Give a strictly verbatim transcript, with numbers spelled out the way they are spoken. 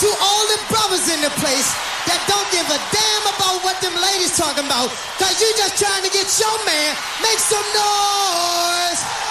To all the brothers in the place that don't give a damn about what them ladies talking about, cause you just trying to get your man, make some noise.